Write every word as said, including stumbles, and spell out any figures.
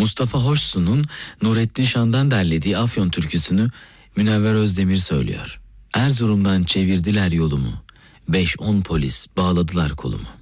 Mustafa Hoşsu'nun Nurettin Şan'dan derlediği Afyon türküsünü Münevver Özdemir söylüyor. Erzurum'dan çevirdiler yolumu, beş on polis bağladılar kolumu.